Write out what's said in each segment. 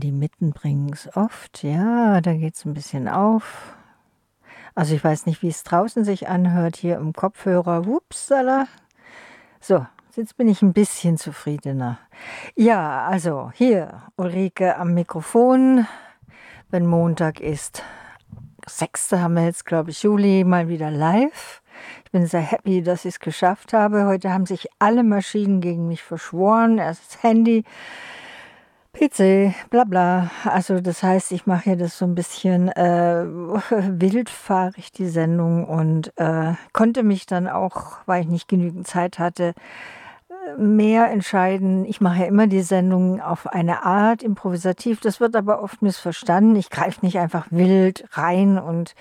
Die Mitten bringen es oft, ja, da geht's ein bisschen auf. Also, ich weiß nicht, wie es draußen sich anhört, hier im Kopfhörer. Upsala. So, jetzt bin ich ein bisschen zufriedener. Ja, also hier Ulrike am Mikrofon, wenn Montag ist. 6. haben wir jetzt, glaube ich, Juli, mal wieder live. Ich bin sehr happy, dass ich es geschafft habe. Heute haben sich alle Maschinen gegen mich verschworen. Erst das Handy, PC, bla bla. Also das heißt, ich mache hier das so ein bisschen wild, fahre ich die Sendung und konnte mich dann auch, weil ich nicht genügend Zeit hatte, mehr entscheiden. Ich mache ja immer die Sendung auf eine Art improvisativ. Das wird aber oft missverstanden. Ich greife nicht einfach wild rein und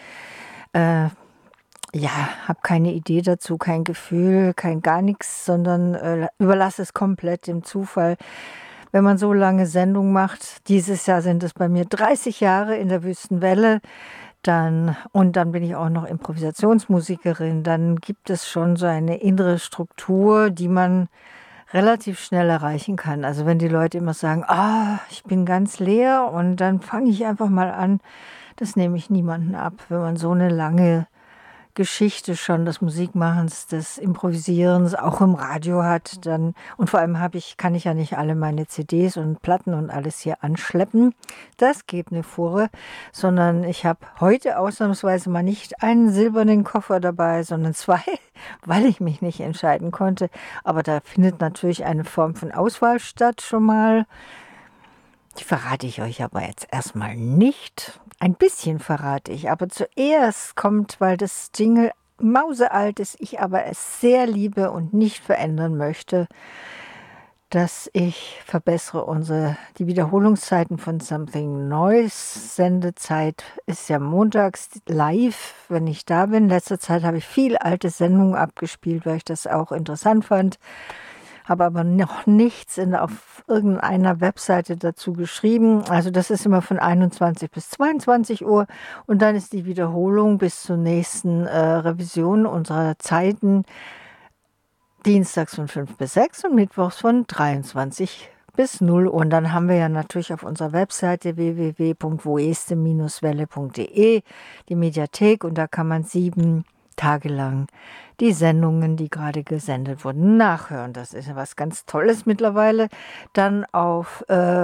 ja, habe keine Idee dazu, kein Gefühl, kein gar nichts, sondern überlasse es komplett dem Zufall. Wenn man so lange Sendung macht, dieses Jahr sind es bei mir 30 Jahre in der Wüstenwelle, dann bin ich auch noch Improvisationsmusikerin, dann gibt es schon so eine innere Struktur, die man relativ schnell erreichen kann. Also wenn die Leute immer sagen, ich bin ganz leer und dann fange ich einfach mal an, das nehme ich niemanden ab, wenn man so eine lange Geschichte schon des Musikmachens, des Improvisierens auch im Radio hat, dann und vor allem kann ich ja nicht alle meine CDs und Platten und alles hier anschleppen. Das geht eine Fuhre, sondern ich habe heute ausnahmsweise mal nicht einen silbernen Koffer dabei, sondern zwei, weil ich mich nicht entscheiden konnte. Aber da findet natürlich eine Form von Auswahl statt schon mal. Die verrate ich euch aber jetzt erstmal nicht. Ein bisschen verrate ich, aber zuerst kommt, weil das Jingle mausealt ist, ich aber es sehr liebe und nicht verändern möchte, dass ich verbessere die Wiederholungszeiten von Something Noise. Sendezeit ist ja montags live, wenn ich da bin. In letzter Zeit habe ich viel alte Sendungen abgespielt, weil ich das auch interessant fand. Habe aber noch nichts auf irgendeiner Webseite dazu geschrieben. Also das ist immer von 21 bis 22 Uhr und dann ist die Wiederholung bis zur nächsten Revision unserer Zeiten dienstags von 5 bis 6 und mittwochs von 23 bis 0 Uhr. Und dann haben wir ja natürlich auf unserer Webseite www.woeste-welle.de die Mediathek und da kann man 7 Tage lang die Sendungen, die gerade gesendet wurden, nachhören. Das ist ja was ganz Tolles mittlerweile. Dann auf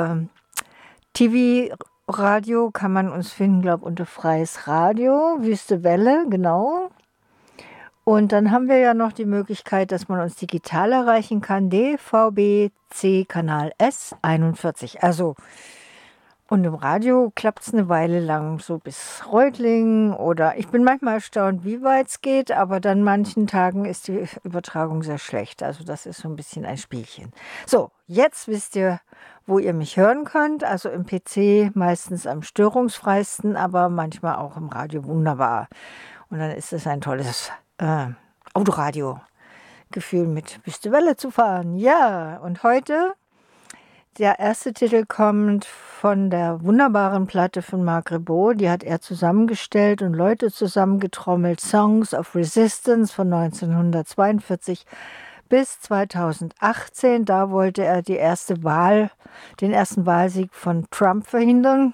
TV-Radio kann man uns finden, glaube ich, unter Freies Radio, Wüste Welle, genau. Und dann haben wir ja noch die Möglichkeit, dass man uns digital erreichen kann, DVB-C Kanal S41. Also, und im Radio klappt es eine Weile lang so bis Reutlingen oder ich bin manchmal erstaunt, wie weit es geht, aber dann manchen Tagen ist die Übertragung sehr schlecht. Also das ist so ein bisschen ein Spielchen. So, jetzt wisst ihr, wo ihr mich hören könnt. Also im PC meistens am störungsfreisten, aber manchmal auch im Radio wunderbar. Und dann ist es ein tolles Autoradio-Gefühl mit Wüste Welle zu fahren. Ja, und heute... Der erste Titel kommt von der wunderbaren Platte von Marc Ribot. Die hat er zusammengestellt und Leute zusammengetrommelt. Songs of Resistance von 1942 bis 2018. Da wollte er den ersten Wahlsieg von Trump verhindern.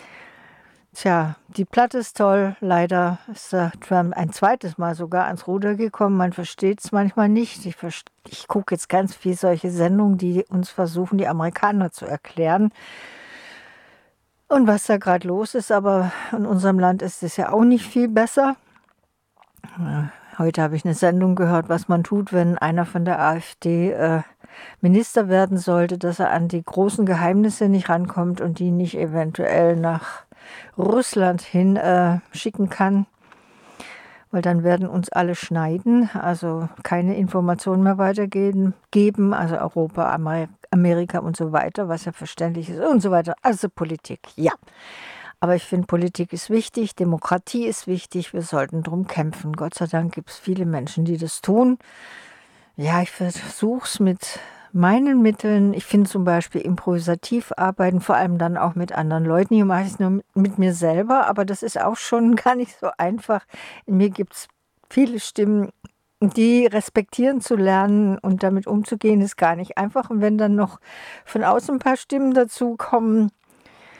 Tja, die Platte ist toll. Leider ist Trump ein zweites Mal sogar ans Ruder gekommen. Man versteht es manchmal nicht. Ich gucke jetzt ganz viel solche Sendungen, die uns versuchen, die Amerikaner zu erklären. Und was da gerade los ist, aber in unserem Land ist es ja auch nicht viel besser. Heute habe ich eine Sendung gehört, was man tut, wenn einer von der AfD Minister werden sollte, dass er an die großen Geheimnisse nicht rankommt und die nicht eventuell nach Russland hin schicken kann, weil dann werden uns alle schneiden, also keine Informationen mehr weitergeben, also Europa, Amerika und so weiter, was ja verständlich ist und so weiter. Also Politik, ja. Aber ich finde, Politik ist wichtig, Demokratie ist wichtig, wir sollten drum kämpfen. Gott sei Dank gibt es viele Menschen, die das tun. Ja, ich versuche es mit meinen Mitteln. Ich finde zum Beispiel improvisativ arbeiten, vor allem dann auch mit anderen Leuten. Hier mache ich es nur mit mir selber, aber das ist auch schon gar nicht so einfach. In mir gibt es viele Stimmen, die respektieren zu lernen und damit umzugehen, ist gar nicht einfach. Und wenn dann noch von außen ein paar Stimmen dazu kommen,